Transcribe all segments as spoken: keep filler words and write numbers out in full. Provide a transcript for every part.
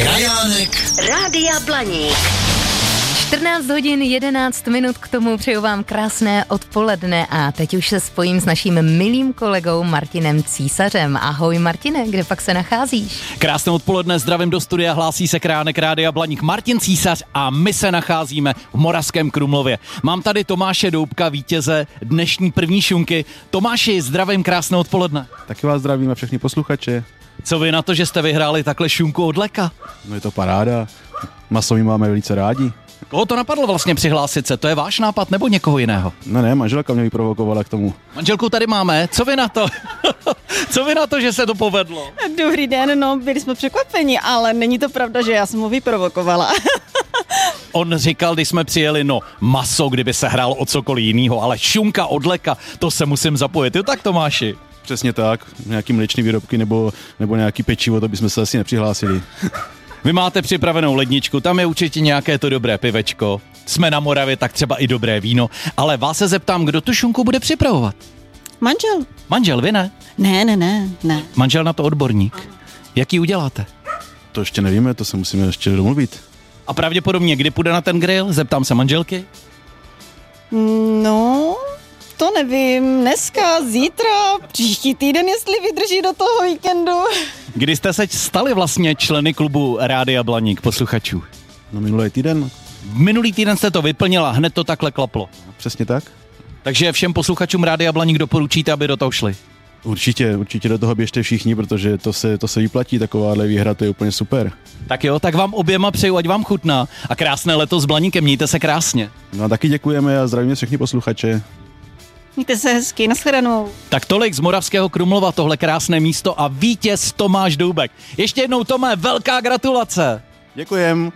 Krajánek Rádia Blaník. čtrnáct hodin jedenáct minut, k tomu přeju vám krásné odpoledne a teď už se spojím s naším milým kolegou Martinem Císařem. Ahoj Martine, kde pak se nacházíš? Krásné odpoledne, zdravím do studia, hlásí se Krajánek Rádia Blaník Martin Císař a my se nacházíme v Moravském Krumlově. Mám tady Tomáše Doubka, vítěze dnešní první šunky. Tomáši, zdravím, krásné odpoledne. Taky vás zdravím a všechny posluchače. Co vy na to, že jste vyhráli takhle šunku od Leka? No je to paráda, maso máme velice rádi. Koho to napadlo vlastně přihlásit se? To je váš nápad nebo někoho jiného? No ne, manželka mě vyprovokovala k tomu. Manželku tady máme, co vy na to? Co vy na to, že se to povedlo? Dobrý den, no byli jsme překvapeni, ale není to pravda, že já jsem ho vyprovokovala. On říkal, když jsme přijeli, no maso, kdyby se hrálo o cokoliv jinýho, ale šunka od Leka, to se musím zapojit. Jo tak, Tomáši? Přesně tak, nějaký mléčný výrobky nebo, nebo nějaký pečivo, to bychom se asi nepřihlásili. Vy máte připravenou ledničku, tam je určitě nějaké to dobré pivečko. Jsme na Moravě, tak třeba i dobré víno. Ale vás se zeptám, kdo tu šunku bude připravovat? Manžel. Manžel, vy ne? Ne, ne, ne, ne. Manžel na to odborník. Jak ji uděláte? To ještě nevíme, to se musíme ještě domluvit. A pravděpodobně, kdy půjde na ten grill? Zeptám se manželky. No, to nevím. Dneska, zítra, příští týden, jestli vydrží do toho víkendu. Kdy jste se stali vlastně členy klubu Rádia Blaník, posluchačů? No minulý týden. Minulý týden jste to vyplnila, hned to takhle klaplo. Přesně tak. Takže všem posluchačům Rádia Blaník doporučíte, aby do toho šli? Určitě, určitě do toho běžte všichni, protože to se, to se vyplatí, takováhle výhra, to je úplně super. Tak jo, tak vám oběma přeju, ať vám chutná a krásné leto s Blaníkem, mějte se krásně. No a taky děkujeme a zdravíme všechny posluchače. Mějte se hezky, nashledanou. Tak tolik z Moravského Krumlova, tohle krásné místo a vítěz Tomáš Doubek. Ještě jednou, Tome, velká gratulace. Děkujem.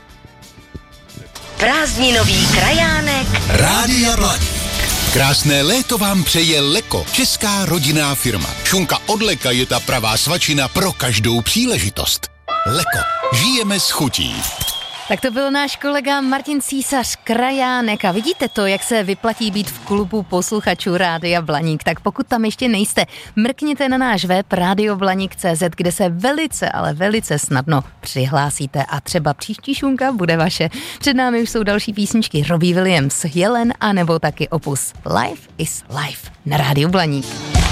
Prázdninový krajánek Rádia Blaník. Krásné léto vám přeje Leko, česká rodinná firma. Šunka od Leka je ta pravá svačina pro každou příležitost. Leko, žijeme s chutí. Tak to byl náš kolega Martin Císař, Krajánek a vidíte to, jak se vyplatí být v klubu posluchačů Rádia Blaník. Tak pokud tam ještě nejste, mrkněte na náš web rádio blaník tečka cé zet, kde se velice, ale velice snadno přihlásíte a třeba příští šunka bude vaše. Před námi už jsou další písničky Robbie Williams, Jelen a nebo taky opus Life is Life na Rádiu Blaník.